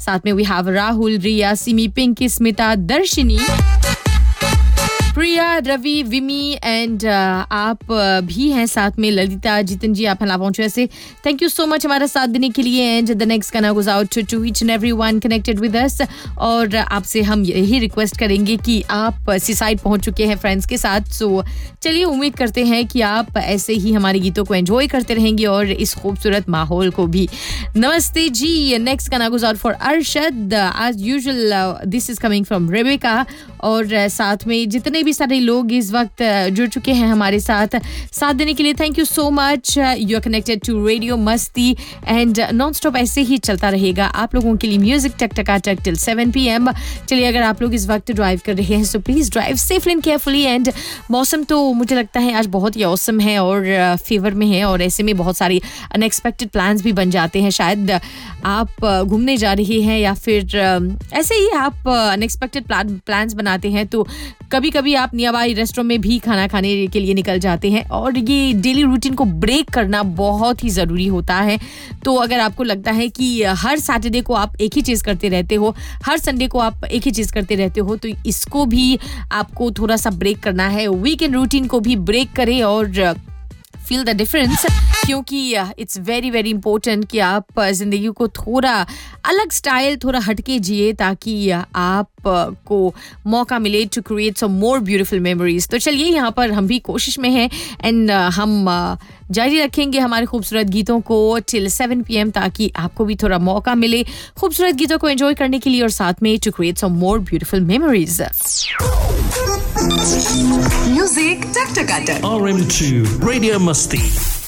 साथ में we have Rahul, Riya, Simi, Pinky, Smita, Darshini, Priya, Ravi, विमी and आप भी हैं साथ में, ललिता, जितन जी आप हला पहुंचे ऐसे। थैंक यू सो मच हमारा साथ देने के लिए एंड द नेक्स्ट गाना goes out to each and everyone connected with us. और आपसे हम यही रिक्वेस्ट करेंगे कि आप सीसाइड पहुंच चुके हैं फ्रेंड्स के साथ, सो चलिए उम्मीद करते हैं कि आप ऐसे ही हमारे गीतों को एंजॉय करते रहेंगे और इस खूबसूरत माहौल को भी। नमस्ते जी, नेक्स्ट गाना goes out for Arshad, as usual this is coming from Rebecca. और साथ में जितने भी सारे लोग इस वक्त जुड़ चुके हैं हमारे साथ देने के लिए thank you so much. You are connected to radio मस्ती एंड नॉन स्टॉप ऐसे ही चलता रहेगा आप लोगों के लिए म्यूजिक टक टिल 7 PM। चलिए अगर आप लोग इस वक्त ड्राइव कर रहे हैं so please drive safely and carefully. And मौसम तो मुझे लगता है आज बहुत ही ऑसम है और फेवर में है, और ऐसे में बहुत सारी अनएक्सपेक्टेड प्लान्स भी बन जाते हैं। शायद आप घूमने जा रहे हैं या फिर ऐसे ही आप अनएक्सपेक्टेड प्लान्स बनाते हैं, तो कभी कभी आप नियरबाई रेस्टोरेंट में भी खाना खाने के लिए निकल जाते हैं। और ये डेली रूटीन को ब्रेक करना बहुत ही ज़रूरी होता है। तो अगर आपको लगता है कि हर सैटरडे को आप एक ही चीज़ करते रहते हो, हर संडे को आप एक ही चीज़ करते रहते हो, तो इसको भी आपको थोड़ा सा ब्रेक करना है। वीकेंड रूटीन को भी ब्रेक करें और फील द डिफरेंस, क्योंकि इट्स वेरी वेरी इंपॉर्टेंट कि आप जिंदगी को थोड़ा अलग स्टाइल, थोड़ा हटके जिए, ताकि आप को मौका मिले to create some more beautiful memories. तो चलिए यहाँ पर हम भी कोशिश में हैं एंड हम जारी रखेंगे हमारे खूबसूरत गीतों को टिल 7 PM, ताकि आपको भी थोड़ा मौका मिले खूबसूरत गीतों को एंजॉय करने के लिए और साथ में to create some more beautiful memories. Music Taktakata. RM2 Radio Musti.